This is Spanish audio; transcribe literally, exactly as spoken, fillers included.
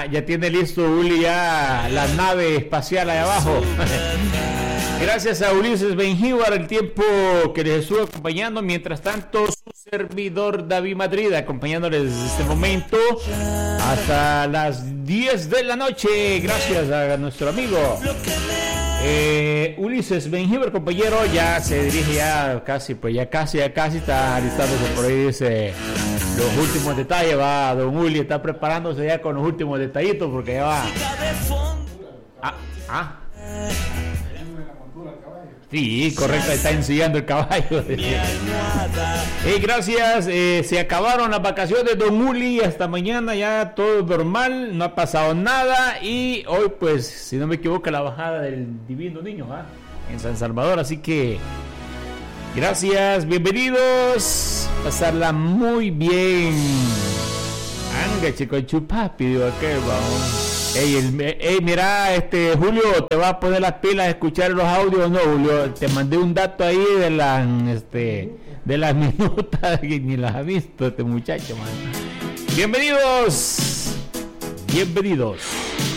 ya, ya tiene listo Uli ya la nave espacial ahí abajo. Gracias a Ulises Benjíbar, el tiempo que les estuvo acompañando. Mientras tanto, su servidor David Madrid, acompañándoles desde este momento hasta las diez de la noche. Gracias a nuestro amigo eh, Ulises Benjíbar, compañero. Ya se dirige ya casi, pues ya casi, ya casi está alistándose por ahí, dice, los últimos detalles. Va, don Uli está preparándose ya con los últimos detallitos porque ya va. Ah, ah. Sí, correcto, está ensillando el caballo. Hey, gracias, eh, se acabaron las vacaciones de Don Uli, hasta mañana ya todo normal, no ha pasado nada. Y hoy, pues, si no me equivoco, la bajada del Divino Niño, ¿eh? En San Salvador, así que gracias, bienvenidos, pasarla muy bien. Anga, chico, chupapi, digo aquel, vamos. Ey, el, ey, mira, este Julio, te va a poner las pilas a escuchar los audios, no, Julio, te mandé un dato ahí de las, este, de las minutas que ni las ha visto este muchacho, man. Bienvenidos, bienvenidos.